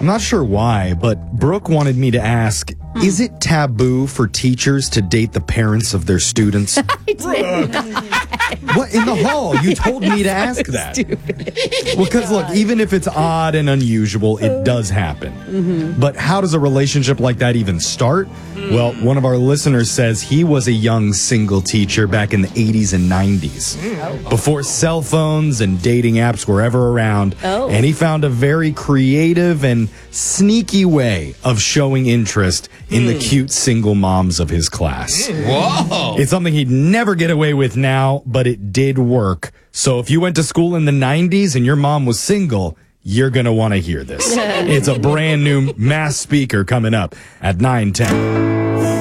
I'm not sure why, but Brooke wanted me to ask, is it taboo for teachers to date the parents of their students? What, in the hall? You told me to ask that. Well, because look, even if it's odd and unusual, it does happen. But how does a relationship like that even start? Well, one of our listeners says he was a young single teacher back in the 80s and 90s, before cell phones and dating apps were ever around. And he found a very creative and sneaky way of showing interest in the cute single moms of his class. Whoa! It's something he'd never get away with now, but it did work. So if you went to school in the 90s and your mom was single, you're going to want to hear this. It's a brand new mass speaker coming up at 9:10.